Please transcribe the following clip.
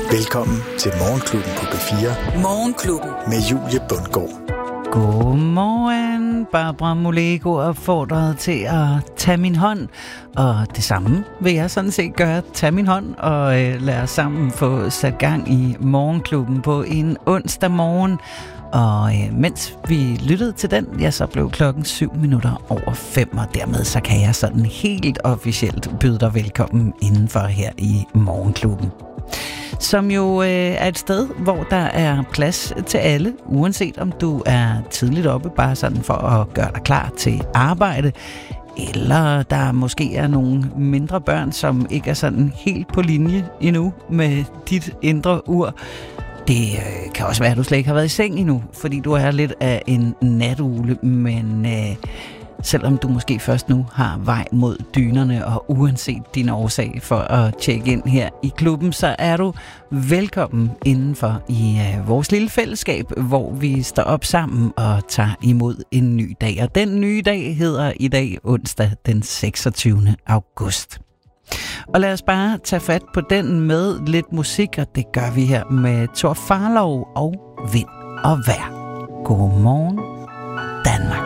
Velkommen til Morgenklubben på B4. Morgenklubben med Julie Bundgaard. Godmorgen, Barbara Molego opfordrede til at tage min hånd. Og det samme vil jeg sådan set gøre. Tag min hånd og lad os sammen få sat gang i Morgenklubben på en onsdag morgen. Og mens vi lyttede til den, ja, så blev klokken 5:07, og dermed så kan jeg sådan helt officielt byde dig velkommen indenfor her i Morgenklubben. Som jo er et sted, hvor der er plads til alle, uanset om du er tidligt oppe, bare sådan for at gøre dig klar til arbejde, eller der måske er nogle mindre børn, som ikke er sådan helt på linje endnu med dit indre ur. Det kan også være, at du slet ikke har været i seng endnu, fordi du er lidt af en natugle, men selvom du måske først nu har vej mod dynerne, og uanset din årsag for at tjekke ind her i klubben, så er du velkommen indenfor i vores lille fællesskab, hvor vi står op sammen og tager imod en ny dag. Og den nye dag hedder i dag onsdag den 26. august. Og lad os bare tage fat på den med lidt musik, og det gør vi her med Thor Farlov og Vind og Vejr. Godmorgen, Danmark.